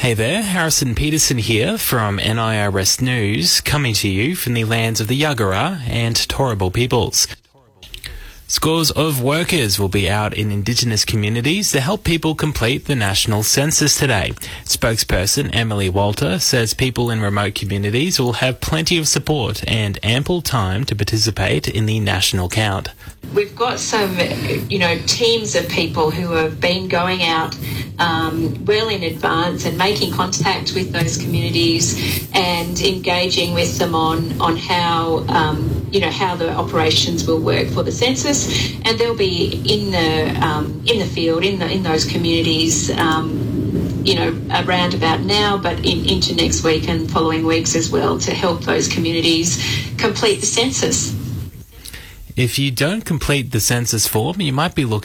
Hey there, Harrison Peterson here from NIRS News, coming to you from the lands of the Yagara and Turrbal peoples. Scores of workers will be out in Indigenous communities to help people complete the national census today. Spokesperson Emily Walter says people in remote communities will have plenty of support and ample time to participate in the national count. We've got some, teams of people who have been going out well in advance and making contact with those communities and engaging with them on how how the operations will work for the census, and they'll be in the field in those communities around about now, but into next week and following weeks as well, to help those communities complete the census. If you don't complete the census form, you might be looking